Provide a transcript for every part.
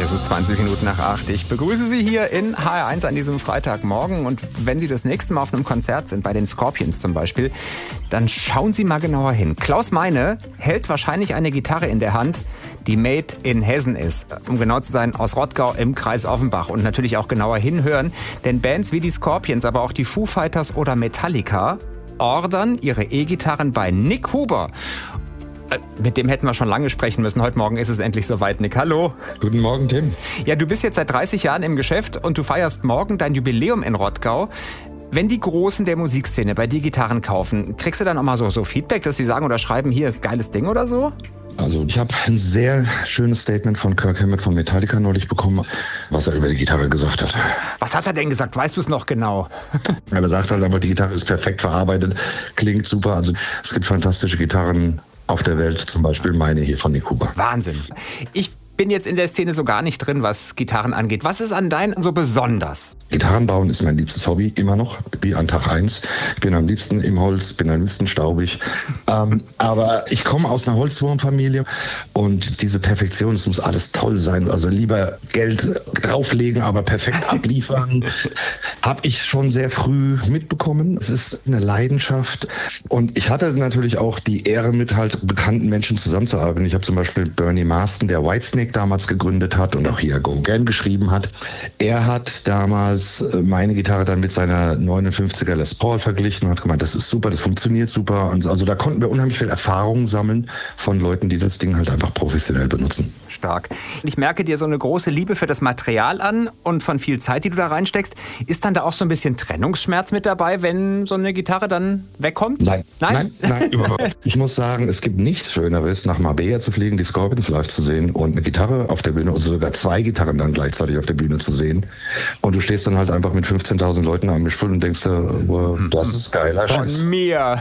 Es ist 20 Minuten nach 8. Ich begrüße Sie hier in HR1 an diesem Freitagmorgen. Und wenn Sie das nächste Mal auf einem Konzert sind, bei den Scorpions zum Beispiel, dann schauen Sie mal genauer hin. Klaus Meine hält wahrscheinlich eine Gitarre in der Hand, die made in Hessen ist. Um genau zu sein, aus Rottgau im Kreis Offenbach. Und natürlich auch genauer hinhören, denn Bands wie die Scorpions, aber auch die Foo Fighters oder Metallica ordern ihre E-Gitarren bei Nick Huber. Mit dem hätten wir schon lange sprechen müssen. Heute Morgen ist es endlich soweit. Nick, hallo. Guten Morgen, Tim. Ja, du bist jetzt seit 30 Jahren im Geschäft und du feierst morgen dein Jubiläum in Rottgau. Wenn die Großen der Musikszene bei dir Gitarren kaufen, kriegst du dann auch mal so Feedback, dass sie sagen oder schreiben, hier ist ein geiles Ding oder so? Also ich habe ein sehr schönes Statement von Kirk Hammett von Metallica neulich bekommen, was er über die Gitarre gesagt hat. Was hat er denn gesagt? Weißt du es noch genau? Er sagt halt einfach, die Gitarre ist perfekt verarbeitet, klingt super. Also es gibt fantastische Gitarren auf der Welt, zum Beispiel meine hier von Nick Huber. Wahnsinn. Ich bin jetzt in der Szene so gar nicht drin, was Gitarren angeht. Was ist an deinen so besonders? Gitarren bauen ist mein liebstes Hobby, immer noch, wie an Tag 1. Ich bin am liebsten im Holz, bin am liebsten staubig. Aber ich komme aus einer Holzwurmfamilie und diese Perfektion, es muss alles toll sein. Also lieber Geld drauflegen, aber perfekt abliefern, habe ich schon sehr früh mitbekommen. Es ist eine Leidenschaft und ich hatte natürlich auch die Ehre, mit halt bekannten Menschen zusammenzuarbeiten. Ich habe zum Beispiel Bernie Marsden, der Whitesnake damals gegründet hat und auch hier Go Again geschrieben hat. Er hat damals meine Gitarre dann mit seiner 59er Les Paul verglichen und hat gemeint, das ist super, das funktioniert super. Und also da konnten wir unheimlich viel Erfahrung sammeln von Leuten, die das Ding halt einfach professionell benutzen. Stark. Ich merke dir so eine große Liebe für das Material an und von viel Zeit, die du da reinsteckst. Ist dann da auch so ein bisschen Trennungsschmerz mit dabei, wenn so eine Gitarre dann wegkommt? Nein, überhaupt nicht. Ich muss sagen, es gibt nichts Schöneres, nach Marbella zu fliegen, die Scorpions live zu sehen und eine Gitarre auf der Bühne und sogar 2 Gitarren dann gleichzeitig auf der Bühne zu sehen. Und du stehst dann halt einfach mit 15.000 Leuten am Mischpult und denkst dir, wow, das ist geiler Scheiß. Von mir.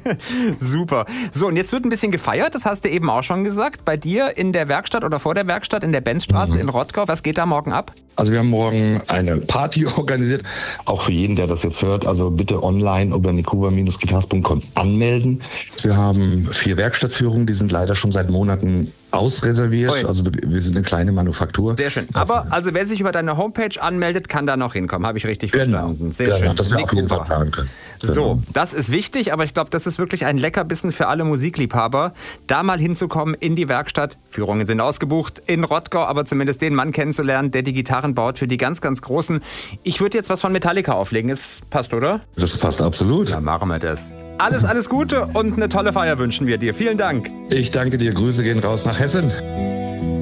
Super. So, und jetzt wird ein bisschen gefeiert, das hast du eben auch schon gesagt, bei dir in der Werkstatt oder vor der Werkstatt in der Benzstraße in Rottgau. Was geht da morgen ab? Also wir haben morgen eine Party organisiert, auch für jeden, der das jetzt hört. Also bitte online über nickhuber-guitars.com anmelden. Wir haben 4 Werkstattführungen, die sind leider schon seit Monaten ausreserviert. Oi. Also wir sind eine kleine Manufaktur. Sehr schön. Aber also wer sich über deine Homepage anmeldet, kann da noch hinkommen. Habe ich richtig verstanden. Sehr schön. Dass wir auf jeden Fall planen können. So, das ist wichtig, aber ich glaube, das ist wirklich ein Leckerbissen für alle Musikliebhaber, da mal hinzukommen in die Werkstatt. Führungen sind ausgebucht in Rottgau, aber zumindest den Mann kennenzulernen, der die Gitarren baut für die ganz, ganz Großen. Ich würde jetzt was von Metallica auflegen. Es passt, oder? Das passt absolut. Dann machen wir das. Alles Gute und eine tolle Feier wünschen wir dir. Vielen Dank. Ich danke dir. Grüße gehen raus nach Hessen.